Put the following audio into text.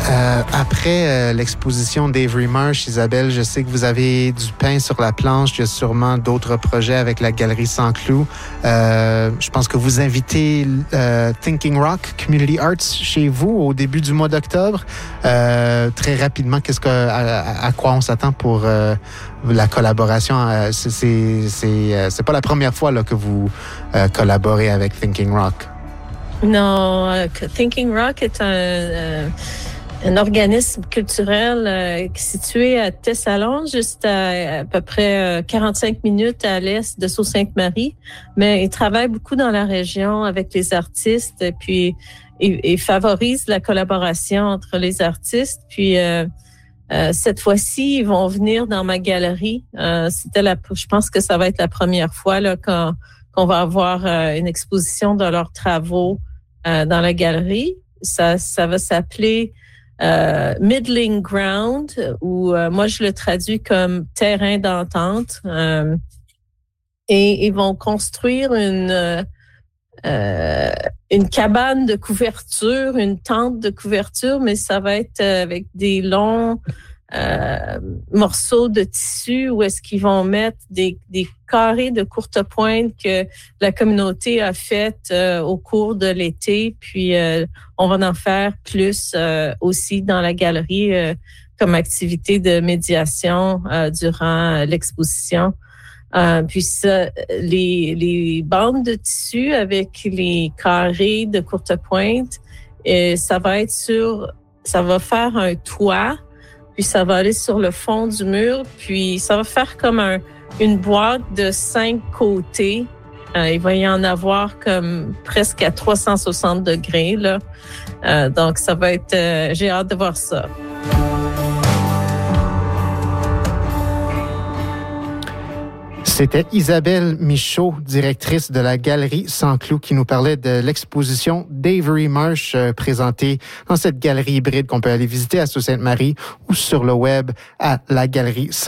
Après l'exposition d'Avery Marsh, Isabelle, je sais que vous avez du pain sur la planche. Il y a sûrement d'autres projets avec la Galerie Sans Clous. Je pense que vous invitez Thinking Rock Community Arts chez vous au début du mois d'octobre. Très rapidement, à quoi on s'attend pour la collaboration? C'est pas la première fois là, que vous collaborez avec Thinking Rock. Non, Thinking Rock est un organisme culturel situé à Tessalon, juste à peu près 45 minutes à l'est de Sault-Sainte-Marie. Mais il travaille beaucoup dans la région avec les artistes, et puis il favorise la collaboration entre les artistes. Puis cette fois-ci, ils vont venir dans ma galerie. Je pense que ça va être la première fois là qu'on va avoir une exposition de leurs travaux dans la galerie. Ça va s'appeler Middling Ground, ou moi je le traduis comme terrain d'entente. Et ils vont construire une cabane de couverture, une tente de couverture, mais ça va être avec des longs morceaux de tissu où est-ce qu'ils vont mettre des carrés de courte pointe que la communauté a fait au cours de l'été. Puis on va en faire plus aussi dans la galerie comme activité de médiation durant l'exposition. Puis ça, les bandes de tissu avec les carrés de courte pointe, ça va faire un toit. Puis ça va aller sur le fond du mur, puis ça va faire comme une boîte de 5 côtés. Il va y en avoir comme presque à 360 degrés, là. Donc ça va être... j'ai hâte de voir ça. C'était Isabelle Michaud, directrice de la Galerie Sans Clous, qui nous parlait de l'exposition d'Avery Marsh présentée dans cette galerie hybride qu'on peut aller visiter à Sault-Sainte-Marie ou sur le web à la Galerie Sans